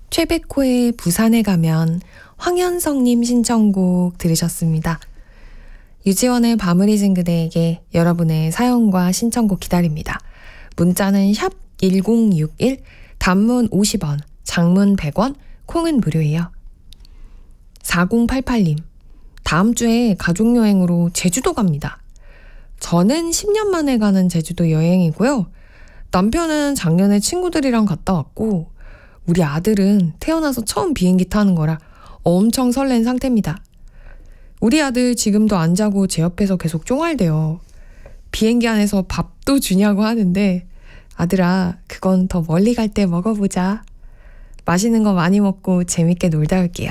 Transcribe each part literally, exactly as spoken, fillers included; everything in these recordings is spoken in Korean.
최백호의 부산에 가면, 황현성님 신청곡 들으셨습니다. 유지원의 밤을 잊은 그대에게 여러분의 사연과 신청곡 기다립니다. 문자는 샵 일공육일, 단문 오십 원, 장문 백 원, 콩은 무료예요. 사공팔팔님, 다음 주에 가족여행으로 제주도 갑니다. 저는 십 년 만에 가는 제주도 여행이고요. 남편은 작년에 친구들이랑 갔다 왔고, 우리 아들은 태어나서 처음 비행기 타는 거라 엄청 설렌 상태입니다. 우리 아들 지금도 안 자고 제 옆에서 계속 쫑알대요. 비행기 안에서 밥도 주냐고 하는데, 아들아, 그건 더 멀리 갈 때 먹어보자. 맛있는 거 많이 먹고 재밌게 놀다 올게요.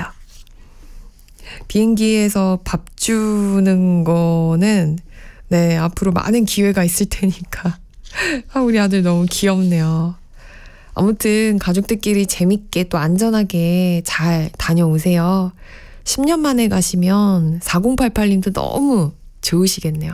비행기에서 밥 주는 거는 네, 앞으로 많은 기회가 있을 테니까. 아, 우리 아들 너무 귀엽네요. 아무튼 가족들끼리 재밌게 또 안전하게 잘 다녀오세요. 십 년 만에 가시면 사공팔팔님도 너무 좋으시겠네요.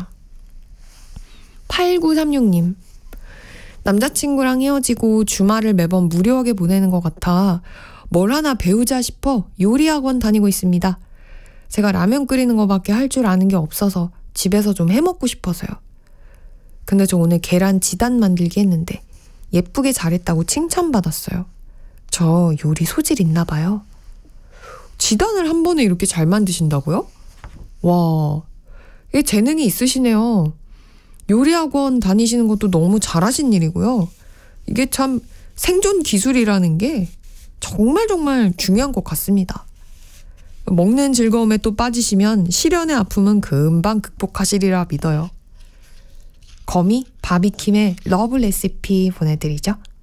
팔구삼육님, 남자친구랑 헤어지고 주말을 매번 무료하게 보내는 것 같아 뭘 하나 배우자 싶어 요리학원 다니고 있습니다. 제가 라면 끓이는 거밖에 할 줄 아는 게 없어서 집에서 좀 해먹고 싶어서요. 근데 저 오늘 계란 지단 만들기 했는데 예쁘게 잘했다고 칭찬받았어요. 저 요리 소질 있나 봐요. 지단을 한 번에 이렇게 잘 만드신다고요? 와, 이게 재능이 있으시네요. 요리학원 다니시는 것도 너무 잘하신 일이고요. 이게 참 생존 기술이라는 게 정말 정말 중요한 것 같습니다. 먹는 즐거움에 또 빠지시면 시련의 아픔은 금방 극복하시리라 믿어요. 거미 바비킴의 러브 레시피 보내드리죠.